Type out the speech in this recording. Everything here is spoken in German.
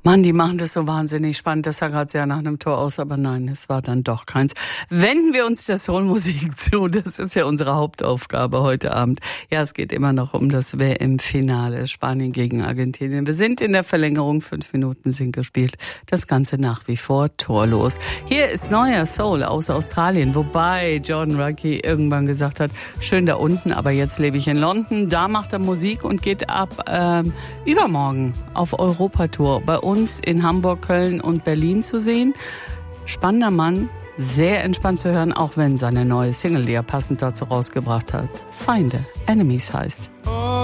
Mann, die machen das so wahnsinnig spannend. Das sah gerade sehr nach einem Tor aus, aber nein, es war dann doch keins. Wenden wir uns der Soulmusik zu. Das ist ja unsere Hauptaufgabe heute Abend. Ja, es geht immer noch um das WM-Finale. Spanien gegen Argentinien. Wir sind in der Verlängerung. 5 Minuten sind gespielt. Das Ganze nach wie vor torlos. Hier ist neuer Soul aus Australien. Wobei Jordan Ruggie irgendwann gesagt hat, schön da unten, aber jetzt lebe ich in London. Da macht er Musik und geht ab übermorgen auf Europatour. Bei uns in Hamburg, Köln und Berlin zu sehen. Spannender Mann, sehr entspannt zu hören, auch wenn seine neue Single, die er passend dazu rausgebracht hat, Feinde, Enemies heißt. Oh.